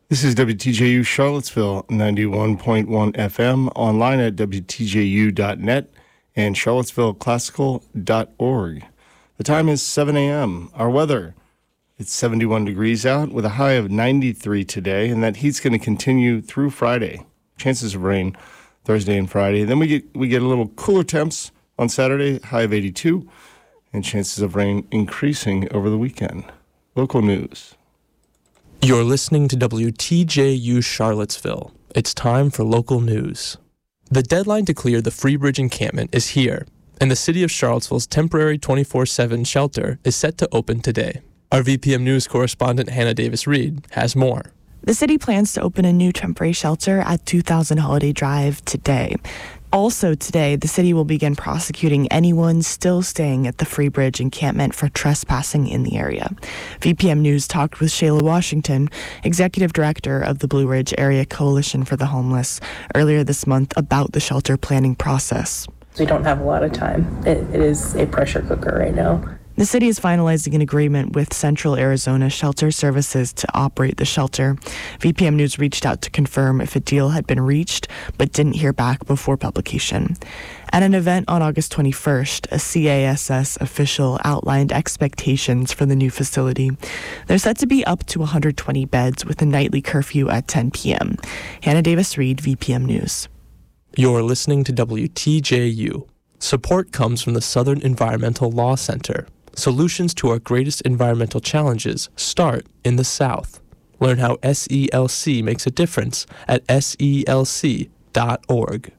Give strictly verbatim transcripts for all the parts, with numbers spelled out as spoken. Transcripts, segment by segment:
This is W T J U Charlottesville, ninety-one point one F M, online at W T J U dot net and Charlottesville Classical dot org. The time is seven a.m. Our weather, it's seventy-one degrees out with a high of ninety-three today, and that heat's going to continue through Friday. Chances of rain Thursday and Friday. Then we get we get a little cooler temps on Saturday, high of eighty-two, and chances of rain increasing over the weekend. Local news. You're listening to W T J U Charlottesville. It's time for local news. The deadline to clear the Freebridge encampment is here, and the City of Charlottesville's temporary twenty-four seven shelter is set to open today. Our V P M News correspondent Hannah Davis-Reed has more. The city plans to open a new temporary shelter at two thousand Holiday Drive today. Also today, the city will begin prosecuting anyone still staying at the Freebridge encampment for trespassing in the area. V P M News talked with Shayla Washington, Executive Director of the Blue Ridge Area Coalition for the Homeless, earlier this month about the shelter planning process. We don't have a lot of time. It, it is a pressure cooker right now. The city is finalizing an agreement with Central Arizona Shelter Services to operate the shelter. V P M News reached out to confirm if a deal had been reached, but didn't hear back before publication. At an event on August twenty-first, a C A S S official outlined expectations for the new facility. They're set to be up to one hundred twenty beds with a nightly curfew at ten p.m. Hannah Davis-Reed, V P M News. You're listening to W T J U. Support comes from the Southern Environmental Law Center. Solutions to our greatest environmental challenges start in the South. Learn how S E L C makes a difference at S E L C dot org.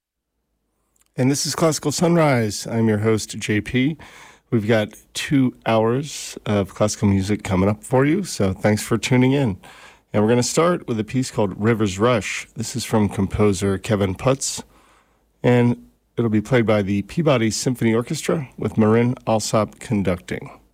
And this is Classical Sunrise. I'm your host, J P. We've got two hours of classical music coming up for you, so thanks for tuning in. And we're going to start with a piece called River's Rush. This is from composer Kevin Putz, and it'll be played by the Peabody Symphony Orchestra with Marin Alsop conducting.